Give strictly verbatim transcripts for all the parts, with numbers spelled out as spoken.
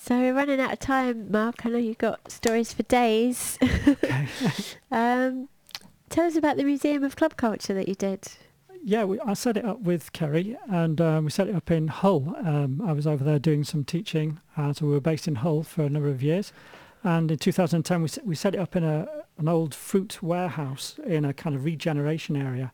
So we're running out of time, Mark. I know you've got stories for days. Okay. um, tell us about the Museum of Club Culture that you did. Yeah, we, I set it up with Kerry, and um, we set it up in Hull. Um, I was over there doing some teaching, uh, so we were based in Hull for a number of years. And in two thousand ten, we, we set it up in a an old fruit warehouse in a kind of regeneration area.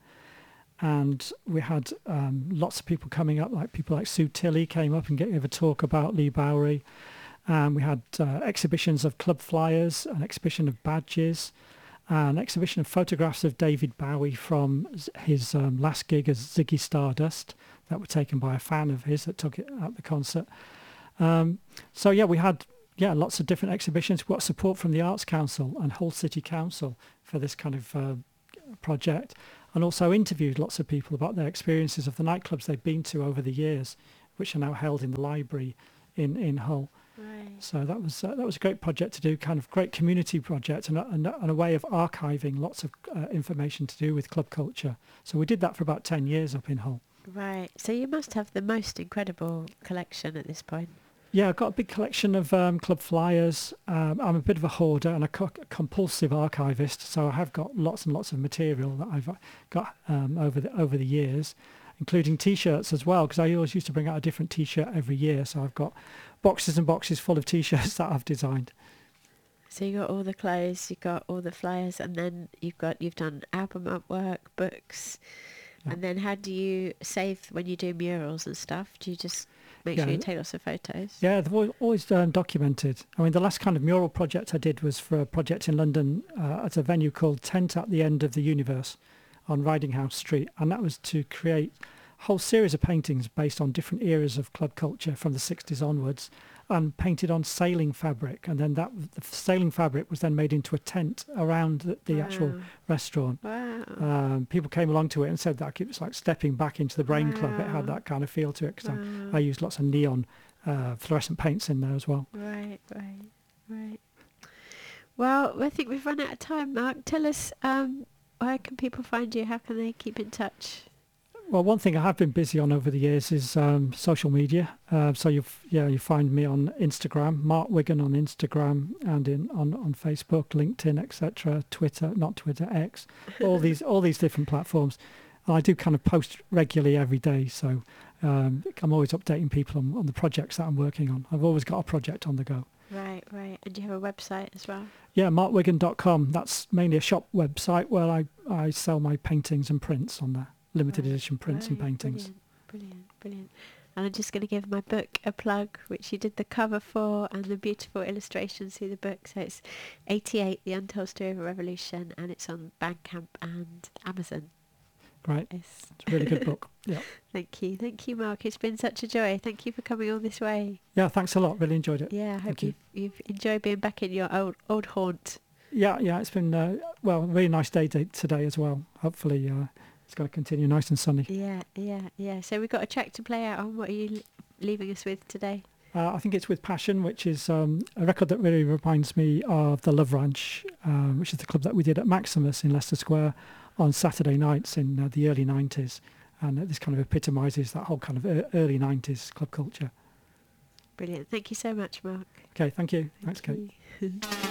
And we had um, lots of people coming up, like people like Sue Tilley came up and gave a talk about Lee Bowery. Um, we had uh, exhibitions of club flyers, an exhibition of badges, an exhibition of photographs of David Bowie from his um, last gig as Ziggy Stardust that were taken by a fan of his that took it at the concert. Um, so yeah, we had yeah lots of different exhibitions. We got support from the Arts Council and Hull City Council for this kind of uh, project, and also interviewed lots of people about their experiences of the nightclubs they've been to over the years, which are now held in the library in, in Hull. Right. So that was uh, that was a great project to do, kind of great community project, and a, and a, and a way of archiving lots of uh, information to do with club culture. So we did that for about ten years up in Hull. Right. So you must have the most incredible collection at this point. Yeah, I've got a big collection of um, club flyers. Um, I'm a bit of a hoarder and a, co- a compulsive archivist, so I have got lots and lots of material that I've got um, over the over the years, including T-shirts as well, because I always used to bring out a different T-shirt every year. So I've got boxes and boxes full of T-shirts that I've designed. So you got all the clothes, you got all the flyers, and then you've got you've done album artwork, books, Yeah. and then how do you save when you do murals and stuff? Do you just make Yeah. sure you take lots of photos? Yeah, they've al- always um, documented. I mean, the last kind of mural project I did was for a project in London uh, at a venue called Tent at the End of the Universe on Ridinghouse Street, and that was to create a whole series of paintings based on different eras of club culture from the sixties onwards, and painted on sailing fabric, and then that the sailing fabric was then made into a tent around the, the Wow. actual restaurant. Wow. Um, people came along to it and said that it was like stepping back into the Brain Club. It had Wow. that kind of feel to it, because Wow. I, I used lots of neon uh, fluorescent paints in there as well. Right, right, right. Well, I think we've run out of time, Mark. Tell us, um, where can people find you? How can they keep in touch? Well, one thing I have been busy on over the years is um, social media. Uh, so you yeah you find me on Instagram, Mark Wigan on Instagram, and in on, on Facebook, LinkedIn, et cetera, Twitter, not Twitter, X, all these all these different platforms. And I do kind of post regularly every day, so um, I'm always updating people on, on the projects that I'm working on. I've always got a project on the go. Right, right. And do you have a website as well? Yeah, mark wigan dot com. That's mainly a shop website where I, I sell my paintings and prints on there. Limited Right, edition prints and right, paintings. Brilliant, brilliant, brilliant. And I'm just going to give my book a plug, which you did the cover for, and the beautiful illustrations through the book. So it's eighty-eight, The Untold Story of a Revolution, and it's on Bandcamp and Amazon. Right. Yes. It's a really good book. Yeah. Thank you. Thank you, Mark. It's been such a joy. Thank you for coming all this way. Yeah, thanks a lot. Really enjoyed it. Yeah, I hope Thank you. you've, you've enjoyed being back in your old old haunt. Yeah, yeah, it's been, uh, well, a really nice day t- today as well. Hopefully uh, it's going to continue nice and sunny. Yeah, yeah, yeah. So we've got a track to play out on. What are you l- leaving us with today? Uh, I think it's With Passion, which is um, a record that really reminds me of the Love Ranch, um, which is the club that we did at Maximus in Leicester Square on Saturday nights in uh, the early nineties. And uh, this kind of epitomises that whole kind of e- early nineties club culture. Brilliant. Thank you so much, Mark. Okay, thank you. Thanks, Thank Kate. you.